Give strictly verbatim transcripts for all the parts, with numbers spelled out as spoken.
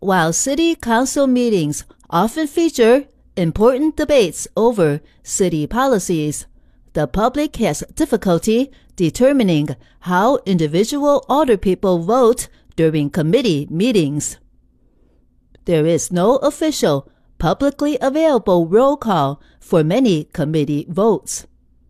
While city council meetings often feature important debates over city policies, the public has difficulty determining how individual alderpeople vote during committee meetings. There is no official, publicly available roll call for many committee votes.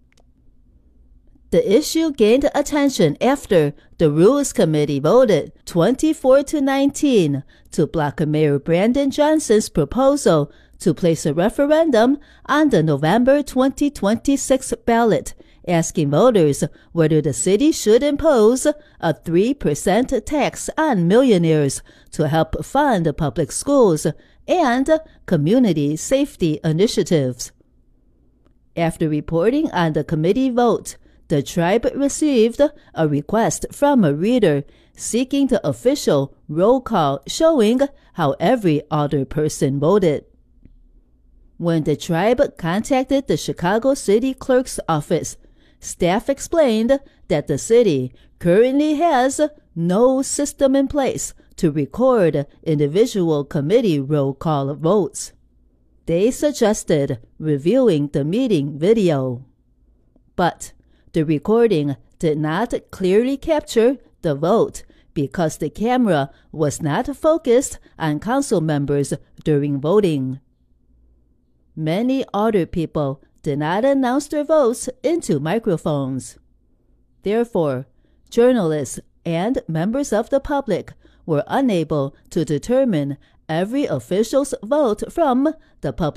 The issue gained attention after the Rules Committee voted twenty-four to nineteen to block Mayor Brandon Johnson's proposal to place a referendum on the November twenty twenty-six ballot, asking voters whether the city should impose a three percent tax on millionaires to help fund public schools and community safety initiatives. After reporting on the committee vote, the tribe received a request from a reader seeking the official roll call showing how every alderperson voted. When the tribe contacted the Chicago City Clerk's office, staff explained that the city currently has no system in place to record individual committee roll call votes. They suggested reviewing the meeting video. But the recording did not clearly capture the vote because the camera was not focused on council members during voting. Many alderpeople did not announce their votes into microphones. Therefore, journalists and members of the public were unable to determine every official's vote from the public